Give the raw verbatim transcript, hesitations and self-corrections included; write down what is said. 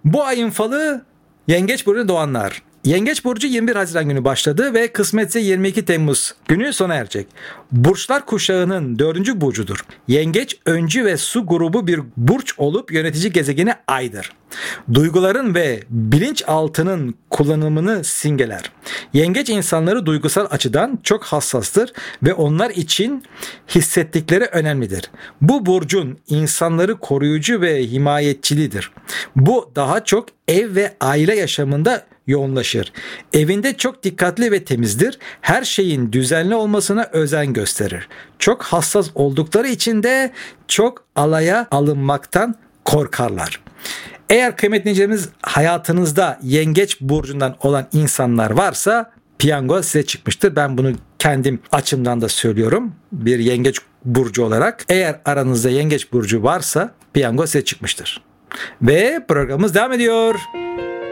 Bu ayın falı Yengeç burcu doğanlar. Yengeç burcu yirmi bir Haziran günü başladı ve kısmetse yirmi iki Temmuz günü sona erecek. Burçlar kuşağının dördüncü burcudur. Yengeç öncü ve su grubu bir burç olup yönetici gezegeni Ay'dır. Duyguların ve bilinçaltının kullanımını simgeler. Yengeç insanları duygusal açıdan çok hassastır ve onlar için hissettikleri önemlidir. Bu burcun insanları koruyucu ve himayetçilidir. Bu daha çok ev ve aile yaşamında yoğunlaşır. Evinde çok dikkatli ve temizdir. Her şeyin düzenli olmasına özen gösterir. Çok hassas oldukları için de çok alaya alınmaktan korkarlar. Eğer kıymetli dinleyicilerimiz hayatınızda yengeç burcundan olan insanlar varsa piyango size çıkmıştır. Ben bunu kendim açımdan da söylüyorum. Bir yengeç burcu olarak. Eğer aranızda yengeç burcu varsa piyango size çıkmıştır. Ve programımız devam ediyor.